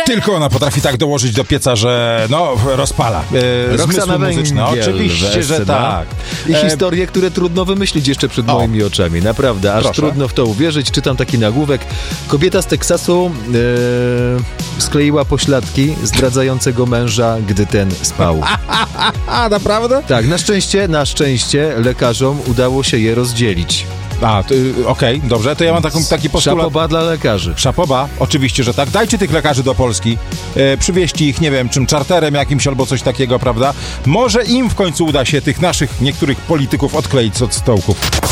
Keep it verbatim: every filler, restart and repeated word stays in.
Tylko ona potrafi tak dołożyć do pieca, że no, rozpala. E, Roxana muzyczne. Oczywiście, że tak. I E... historie, które trudno wymyślić jeszcze przed o. moimi oczami. Naprawdę, aż Proszę. trudno w to uwierzyć. Czytam taki nagłówek. Kobieta z Teksasu e, skleiła pośladki zdradzającego męża, gdy ten spał. A, naprawdę? Tak, na szczęście, na szczęście lekarzom udało się je rozdzielić. A, okej, okay, dobrze, to ja mam taką, taki postulat. Szapoba dla lekarzy. Szapoba, oczywiście, że tak. Dajcie tych lekarzy do Polski, e, przywieźcie ich, nie wiem, czym czarterem jakimś albo coś takiego, prawda? Może im w końcu uda się tych naszych niektórych polityków odkleić od stołków.